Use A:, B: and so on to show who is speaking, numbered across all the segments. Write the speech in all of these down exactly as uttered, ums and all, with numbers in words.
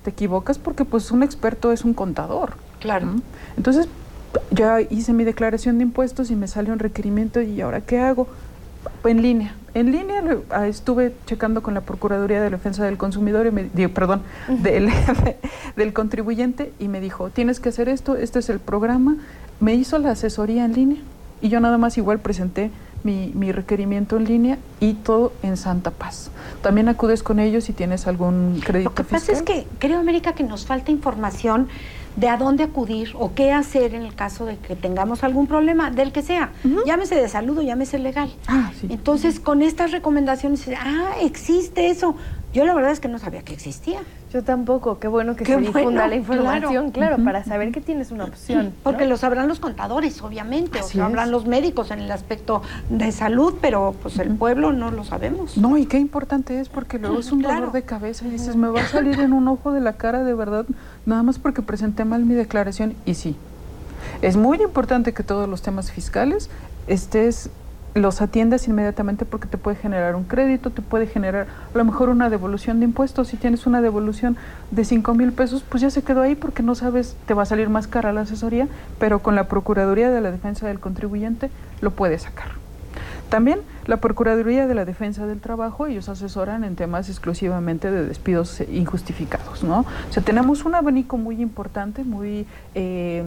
A: te equivocas porque pues un experto es un contador.
B: Claro.
A: ¿no? Entonces, ya hice mi declaración de impuestos y me salió un requerimiento y ¿ahora qué hago? En línea. En línea estuve checando con la Procuraduría de la Defensa del Consumidor, y me, digo, perdón, del, de, del contribuyente, y me dijo, tienes que hacer esto, este es el programa. Me hizo la asesoría en línea y yo nada más igual presenté mi, mi requerimiento en línea y todo en santa paz. También acudes con ellos si tienes algún crédito
B: fiscal. Lo que
A: fiscal.
B: pasa es que creo, América, que nos falta información de a dónde acudir o qué hacer en el caso de que tengamos algún problema, del que sea, uh-huh. llámese de salud o llámese legal.
A: Ah, sí.
B: Entonces, con estas recomendaciones, ah, existe eso. Yo la verdad es que no sabía que existía.
C: Yo tampoco, qué bueno que
B: qué
C: se difunda
B: bueno,
C: la información, claro, claro
A: uh-huh.
C: para saber que tienes una opción. ¿no?
B: Porque lo sabrán los contadores, obviamente,
A: Así
B: o sabrán
A: es.
B: los médicos en el aspecto de salud, pero pues el uh-huh. pueblo no lo sabemos.
A: No, y qué importante es, porque luego es un
B: claro.
A: dolor de cabeza y dices, me va a salir en un ojo de la cara de verdad, nada más porque presenté mal mi declaración. Y sí, es muy importante que todos los temas fiscales estés los atiendas inmediatamente, porque te puede generar un crédito, te puede generar a lo mejor una devolución de impuestos. Si tienes una devolución de cinco mil pesos, pues ya se quedó ahí porque no sabes, te va a salir más cara la asesoría, pero con la Procuraduría de la Defensa del Contribuyente lo puedes sacar. También la Procuraduría de la Defensa del Trabajo, ellos asesoran en temas exclusivamente de despidos injustificados, ¿no? O sea, tenemos un abanico muy importante, muy eh,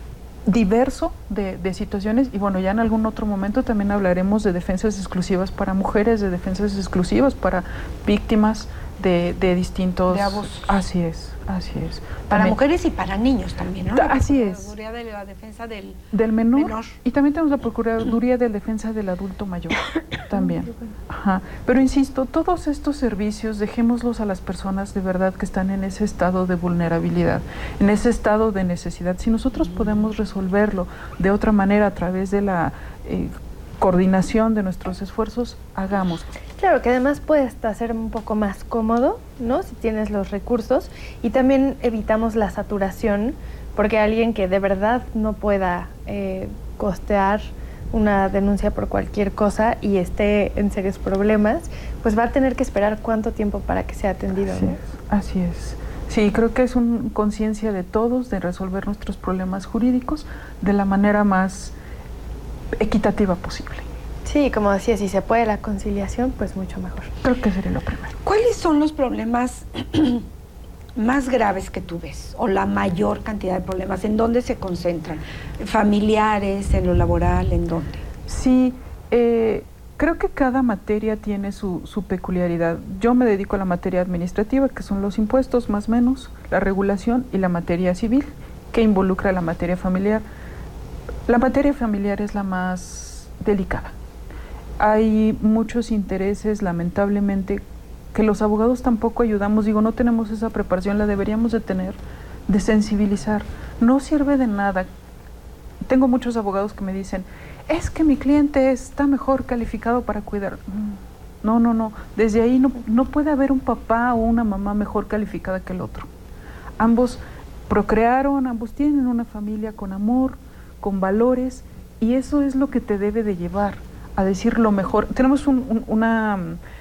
A: diverso de, de situaciones, y bueno, ya en algún otro momento también hablaremos de defensas exclusivas para mujeres, de defensas exclusivas para víctimas de, de distintos...
B: De abusos.
A: Así es, así es.
B: Para
A: también,
B: mujeres y para niños también, ¿no?
A: Así
B: la
A: es.
B: La Procuraduría de la Defensa del,
A: del menor,
B: menor.
A: Y también tenemos la Procuraduría de Defensa del Adulto Mayor, también. Ajá. Pero insisto, todos estos servicios dejémoslos a las personas de verdad que están en ese estado de vulnerabilidad, en ese estado de necesidad. Si nosotros podemos resolverlo de otra manera a través de la eh, coordinación de nuestros esfuerzos, hagámoslo.
C: Claro, que además puede hasta ser un poco más cómodo, ¿no? Si tienes los recursos, y también evitamos la saturación, porque alguien que de verdad no pueda eh, costear una denuncia por cualquier cosa y esté en serios problemas, pues va a tener que esperar cuánto tiempo para que sea atendido,
A: Así
C: ¿no?
A: es, así es. Sí, creo que es una conciencia de todos de resolver nuestros problemas jurídicos de la manera más equitativa posible.
C: Sí, como decía, si se puede la conciliación, pues mucho mejor.
A: Creo que sería lo primero.
B: ¿Cuáles son los problemas más graves que tú ves, o la mayor cantidad de problemas? ¿En dónde se concentran? ¿Familiares, en lo laboral, en dónde?
A: Sí, eh, creo que cada materia tiene su, su peculiaridad. Yo me dedico a la materia administrativa, que son los impuestos más o menos, la regulación, y la materia civil, que involucra la materia familiar. La materia familiar es la más delicada. Hay muchos intereses, lamentablemente, que los abogados tampoco ayudamos. Digo, no tenemos esa preparación, la deberíamos de tener, de sensibilizar. No sirve de nada. Tengo muchos abogados que me dicen, es que mi cliente está mejor calificado para cuidar. No, no, no. Desde ahí no, no puede haber un papá o una mamá mejor calificada que el otro. Ambos procrearon, ambos tienen una familia con amor, con valores, y eso es lo que te debe de llevar a decir lo mejor. Tenemos un, un, una,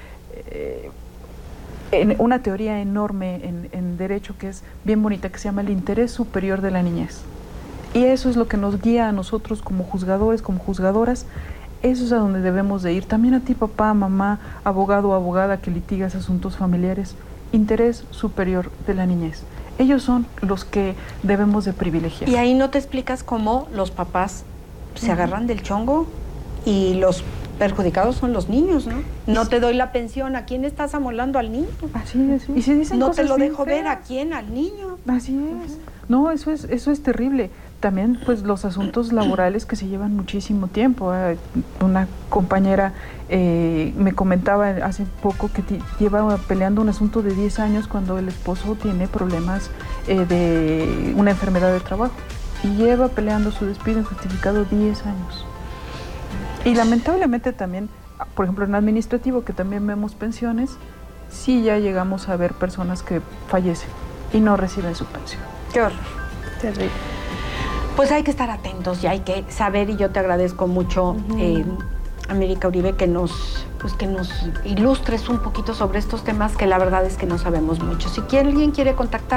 A: eh, en, una teoría enorme en, en derecho que es bien bonita, que se llama el interés superior de la niñez. Y eso es lo que nos guía a nosotros como juzgadores, como juzgadoras. Eso es a donde debemos de ir. También a ti, papá, mamá, abogado o abogada que litigas asuntos familiares. Interés superior de la niñez. Ellos son los que debemos de privilegiar.
B: Y ahí no te explicas cómo los papás se uh-huh. agarran del chongo y los perjudicados son los niños, ¿no? No te doy la pensión, ¿a quién estás amolando? Al niño.
A: Así es. Y si dicen
B: no te lo dejo
A: feas.
B: ver, ¿a quién? Al niño.
A: Así es. Uh-huh. No, eso es, eso es terrible. También, pues, los asuntos laborales que se llevan muchísimo tiempo. Eh, una compañera eh, me comentaba hace poco que t- lleva peleando un asunto de diez años cuando el esposo tiene problemas eh, de una enfermedad de trabajo. Y lleva peleando su despido injustificado diez años. Y lamentablemente también, por ejemplo, en administrativo, que también vemos pensiones, sí ya llegamos a ver personas que fallecen y no reciben su pensión.
B: Qué horror.
C: Terrible.
B: Pues hay que estar atentos y hay que saber, y yo te agradezco mucho, uh-huh. eh, América Uribe, que nos, pues que nos ilustres un poquito sobre estos temas que la verdad es que no sabemos mucho. Si alguien quiere contactar